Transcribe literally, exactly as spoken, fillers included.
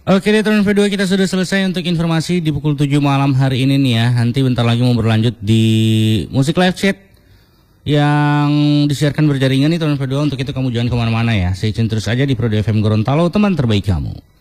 Oke deh teman V dua, kita sudah selesai untuk informasi di pukul tujuh malam hari ini nih ya. Nanti bentar lagi mau berlanjut di musik live chat yang disiarkan berjaringan nih teman V dua. Untuk itu kamu jangan kemana-mana ya. Stay tune terus aja di Pro F M Gorontalo, teman terbaik kamu.